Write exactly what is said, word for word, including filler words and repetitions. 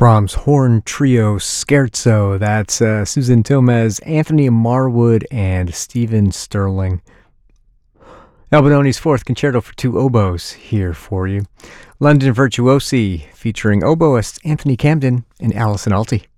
Brahms Horn Trio Scherzo. That's uh, Susan Tomez, Anthony Marwood, and Stephen Sterling. Albinoni's Fourth Concerto for Two Oboes here for you. London Virtuosi featuring oboist Anthony Camden and Alison Alty.